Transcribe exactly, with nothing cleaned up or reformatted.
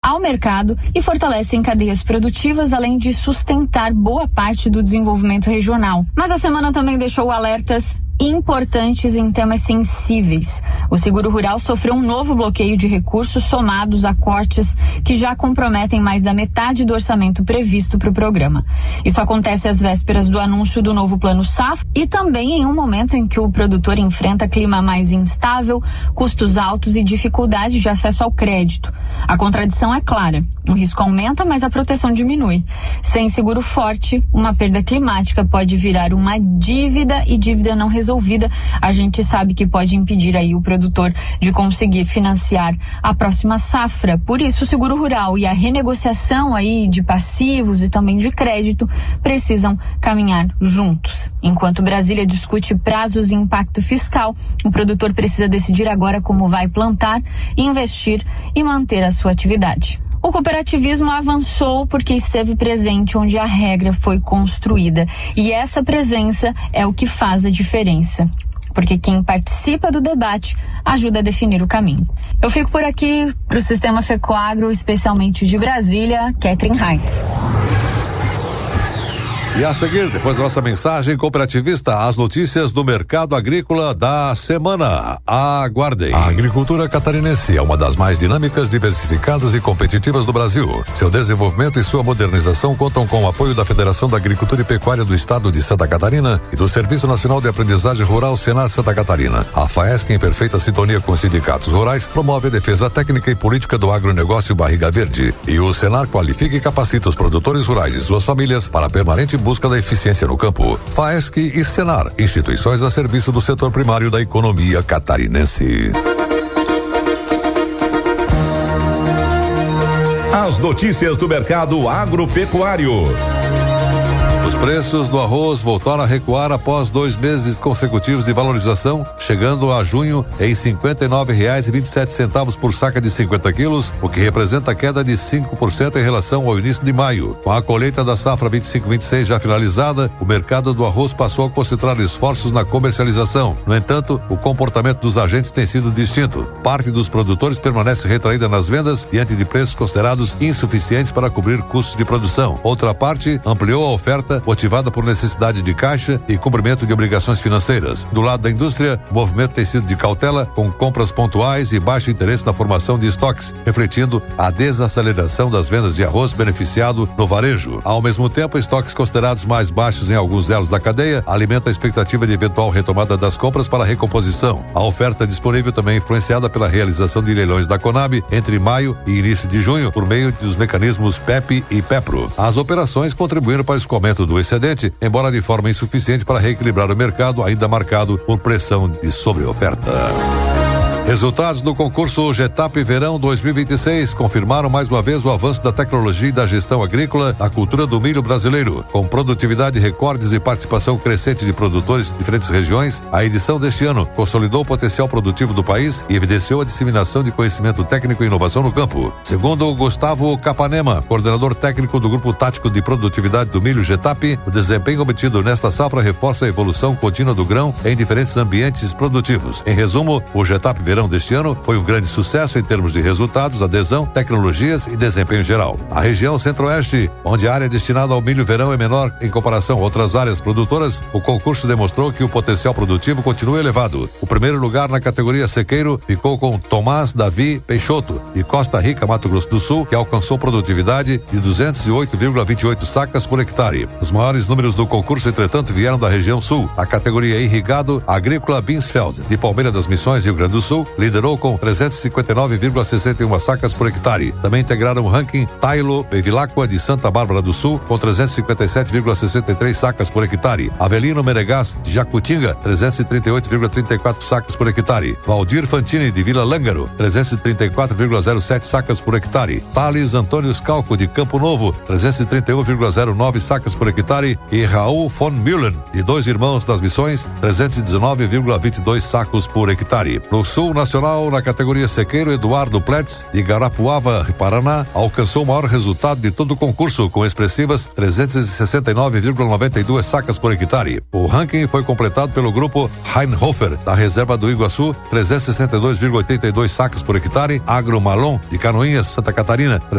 ao mercado e fortalecem cadeias produtivas, além de sustentar boa parte do desenvolvimento regional. Mas a semana também deixou alertas importantes em temas sensíveis. O seguro rural sofreu um novo bloqueio de recursos somados a cortes que já comprometem mais da metade do orçamento previsto para o programa. Isso acontece às vésperas do anúncio do novo Plano Safra e também em um momento em que o produtor enfrenta clima mais instável, custos altos e dificuldade de acesso ao crédito. A contradição é clara. O risco aumenta, mas a proteção diminui. Sem seguro forte, uma perda climática pode virar uma dívida e dívida não resolvida. A gente sabe que pode impedir aí o produtor de conseguir financiar a próxima safra. Por isso, o seguro rural e a renegociação aí de passivos e também de crédito precisam caminhar juntos. Enquanto Brasília discute prazos e impacto fiscal, o produtor precisa decidir agora como vai plantar, investir e manter a sua atividade. O cooperativismo avançou porque esteve presente onde a regra foi construída. E essa presença é o que faz a diferença. Porque quem participa do debate ajuda a definir o caminho. Eu fico por aqui para o Sistema Fecoagro, especialmente de Brasília, Catherine Heitz. E a seguir, depois da nossa mensagem cooperativista, as notícias do mercado agrícola da semana. Aguardem. A agricultura catarinense é uma das mais dinâmicas, diversificadas e competitivas do Brasil. Seu desenvolvimento e sua modernização contam com o apoio da Federação da Agricultura e Pecuária do Estado de Santa Catarina e do Serviço Nacional de Aprendizagem Rural Senar Santa Catarina. A FAESC, em perfeita sintonia com os sindicatos rurais, promove a defesa técnica e política do agronegócio Barriga Verde. E o Senar qualifica e capacita os produtores rurais e suas famílias para a permanente busca da eficiência no campo. FAESC e Senar, instituições a serviço do setor primário da economia catarinense. As notícias do mercado agropecuário. Os preços do arroz voltaram a recuar após dois meses consecutivos de valorização, chegando a junho em cinquenta e nove reais e vinte e sete centavos por saca de cinquenta quilos, o que representa queda de cinco por cento em relação ao início de maio. Com a colheita da safra vinte e cinco vinte e seis já finalizada, o mercado do arroz passou a concentrar esforços na comercialização. No entanto, o comportamento dos agentes tem sido distinto. Parte dos produtores permanece retraída nas vendas diante de preços considerados insuficientes para cobrir custos de produção. Outra parte ampliou a oferta, motivada por necessidade de caixa e cumprimento de obrigações financeiras. Do lado da indústria, o movimento tem sido de cautela, com compras pontuais e baixo interesse na formação de estoques, refletindo a desaceleração das vendas de arroz beneficiado no varejo. Ao mesmo tempo, estoques considerados mais baixos em alguns elos da cadeia alimentam a expectativa de eventual retomada das compras para recomposição. A oferta disponível também é influenciada pela realização de leilões da Conab entre maio e início de junho por meio dos mecanismos P E P e PEPRO. As operações contribuíram para o escoamento do excedente, embora de forma insuficiente para reequilibrar o mercado ainda marcado por pressão de sobreoferta. Resultados do concurso Getap Verão dois mil e vinte e seis confirmaram mais uma vez o avanço da tecnologia e da gestão agrícola na cultura do milho brasileiro. Com produtividade recordes e participação crescente de produtores de diferentes regiões, a edição deste ano consolidou o potencial produtivo do país e evidenciou a disseminação de conhecimento técnico e inovação no campo. Segundo Gustavo Capanema, coordenador técnico do Grupo Tático de Produtividade do Milho Getap, o desempenho obtido nesta safra reforça a evolução contínua do grão em diferentes ambientes produtivos. Em resumo, o Getap Verão deste ano foi um grande sucesso em termos de resultados, adesão, tecnologias e desempenho geral. A região Centro-Oeste, onde a área destinada ao milho verão é menor em comparação a outras áreas produtoras, o concurso demonstrou que o potencial produtivo continua elevado. O primeiro lugar na categoria sequeiro ficou com Tomás Davi Peixoto, de Costa Rica, Mato Grosso do Sul, que alcançou produtividade de duzentos e oito vírgula vinte e oito sacas por hectare. Os maiores números do concurso, entretanto, vieram da região Sul. A categoria irrigado Agrícola Binsfeld, de Palmeira das Missões, Rio Grande do Sul, liderou com trezentos e cinquenta e nove vírgula sessenta e uma sacas por hectare. Também integraram o ranking Tailo Bevilacqua de Santa Bárbara do Sul, com trezentos e cinquenta e sete vírgula sessenta e três sacas por hectare. Avelino Menegás de Jacutinga, trezentos e trinta e oito vírgula trinta e quatro sacas por hectare. Valdir Fantini de Vila Lângaro, trezentos e trinta e quatro vírgula zero sete sacas por hectare. Thales Antônio Scalco de Campo Novo, trezentos e trinta e um vírgula zero nove sacas por hectare. E Raul von Müllen de Dois Irmãos das Missões, trezentos e dezenove vírgula vinte e dois sacos por hectare. No Sul Nacional, na categoria sequeiro, Eduardo Pletz, de Garapuava, Paraná, alcançou o maior resultado de todo o concurso, com expressivas trezentos e sessenta e nove vírgula noventa e duas sacas por hectare. O ranking foi completado pelo grupo Heinhofer, da reserva do Iguaçu, trezentos e sessenta e dois vírgula oitenta e dois sacas por hectare. Agro Malon, de Canoinhas, Santa Catarina,